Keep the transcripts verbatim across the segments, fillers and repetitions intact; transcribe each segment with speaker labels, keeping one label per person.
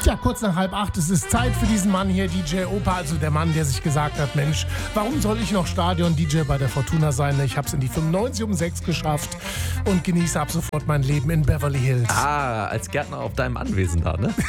Speaker 1: Ja, kurz nach halb acht, es ist Zeit für diesen Mann hier, D J Opa, also der Mann, der sich gesagt hat, Mensch, warum soll ich noch Stadion-D J bei der Fortuna sein? Ich habe es in die fünfundneunzig um sechs geschafft und genieße ab sofort mein Leben in Beverly Hills.
Speaker 2: Ah, als Gärtner auf deinem Anwesen da, ne?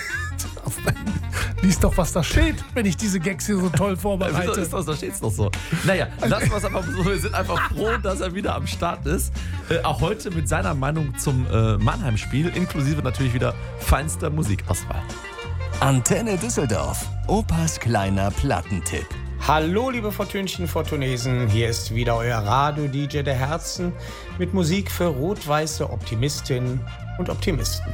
Speaker 1: Lies doch, was da steht, wenn ich diese Gags hier so toll vorbereite.
Speaker 2: Ist das, da steht's doch so. Naja, lassen wir es einfach so. Wir sind einfach froh, dass er wieder am Start ist. Äh, auch heute mit seiner Meinung zum äh, Mannheim-Spiel, inklusive natürlich wieder feinster Musikauswahl.
Speaker 3: Antenne Düsseldorf. Opas kleiner Plattentipp.
Speaker 4: Hallo liebe Fortünchen, Fortunesen, hier ist wieder euer Radio-D J der Herzen mit Musik für rot-weiße Optimistinnen und Optimisten.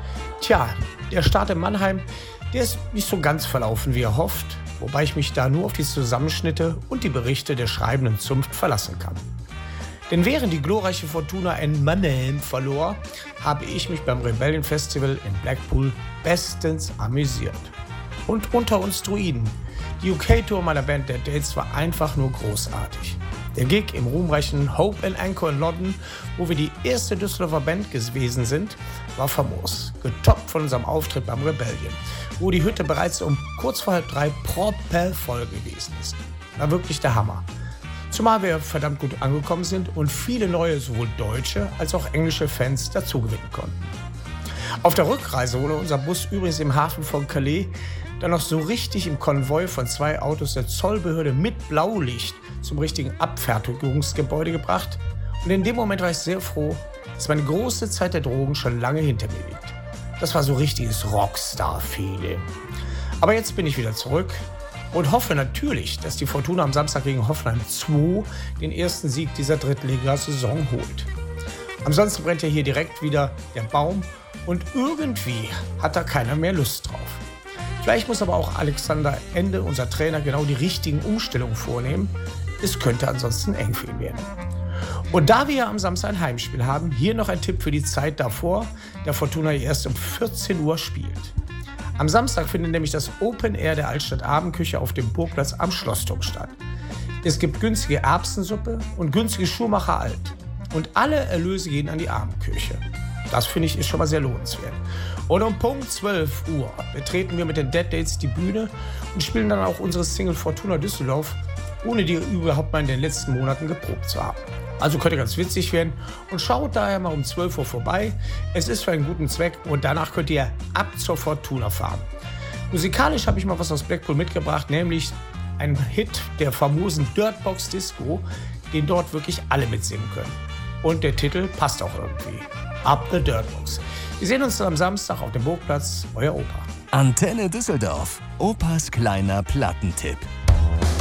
Speaker 4: Tja, der Start in Mannheim, der ist nicht so ganz verlaufen wie erhofft, wobei ich mich da nur auf die Zusammenschnitte und die Berichte der schreibenden Zunft verlassen kann. Denn während die glorreiche Fortuna in Mannheim verlor, habe ich mich beim Rebellion Festival in Blackpool bestens amüsiert. Und unter uns Druiden, die U K-Tour meiner Band Dead Dates war einfach nur großartig. Der Gig im ruhmreichen Hope and Anchor in London, wo wir die erste Düsseldorfer Band gewesen sind, war famos. Getoppt von unserem Auftritt beim Rebellion, wo die Hütte bereits um kurz vor halb drei proppevoll gewesen ist. War wirklich der Hammer. Zumal wir verdammt gut angekommen sind und viele neue, sowohl deutsche als auch englische Fans dazugewinnen konnten. Auf der Rückreise wurde unser Bus übrigens im Hafen von Calais dann noch so richtig im Konvoi von zwei Autos der Zollbehörde mit Blaulicht zum richtigen Abfertigungsgebäude gebracht. Und in dem Moment war ich sehr froh, dass meine große Zeit der Drogen schon lange hinter mir liegt. Das war so richtiges Rockstar-Feeling. Aber jetzt bin ich wieder zurück und hoffe natürlich, dass die Fortuna am Samstag gegen Hoffenheim zwei den ersten Sieg dieser Drittligasaison holt. Ansonsten brennt ja hier direkt wieder der Baum und irgendwie hat da keiner mehr Lust drauf. Vielleicht muss aber auch Alexander Ende, unser Trainer, genau die richtigen Umstellungen vornehmen. Es könnte ansonsten eng für ihn werden. Und da wir ja am Samstag ein Heimspiel haben, hier noch ein Tipp für die Zeit davor, der Fortuna erst um vierzehn Uhr spielt. Am Samstag findet nämlich das Open Air der Altstadt Abendküche auf dem Burgplatz am Schlossturm statt. Es gibt günstige Erbsensuppe und günstige Schuhmacher Alt. Und alle Erlöse gehen an die Abendküche. Das finde ich ist schon mal sehr lohnenswert. Und um Punkt zwölf Uhr betreten wir mit den Dead Dates die Bühne und spielen dann auch unsere Single Fortuna Düsseldorf, ohne die überhaupt mal in den letzten Monaten geprobt zu haben. Also könnte ganz witzig werden und schaut daher mal um zwölf Uhr vorbei. Es ist für einen guten Zweck und danach könnt ihr ab zur Fortuna fahren. Musikalisch habe ich mal was aus Blackpool mitgebracht, nämlich einen Hit der famosen Dirtbox Disco, den dort wirklich alle mitsingen können. Und der Titel passt auch irgendwie. Up the Dirtbox. Wir sehen uns dann am Samstag auf dem Burgplatz. Euer Opa.
Speaker 3: Antenne Düsseldorf. Opas kleiner Plattentipp.